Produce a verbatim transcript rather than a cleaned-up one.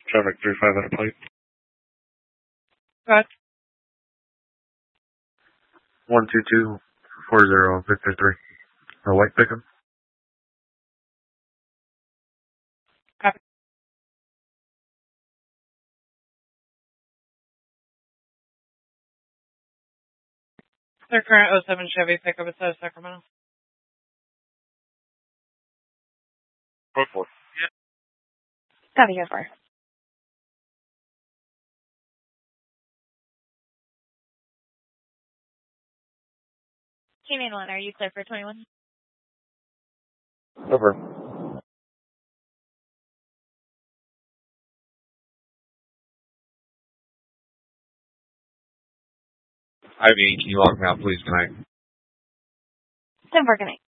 Traffic three five at a plate. Good. one two two four zero Victor three. A white pickup. Copy. Their current oh seven Chevy pickup is out of Sacramento. Code four. Yep. Copy, go for. K-Man one, are you clear for twenty-one? Over. Ivy, can you log me out, please, tonight? ten four, good night.